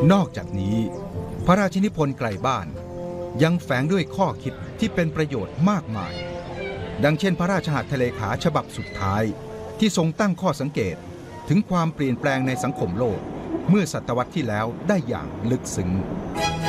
นอกจากนี้พระราชนิพนธ์ไกลบ้านยังแฝงด้วยข้อคิดที่เป็นประโยชน์มากมายดังเช่นพระราชหัตถเลขาฉบับสุดท้ายที่ทรงตั้งข้อสังเกตถึงความเปลี่ยนแปลงในสังคมโลกเมื่อศตวรรษที่แล้วได้อย่างลึกซึ้ง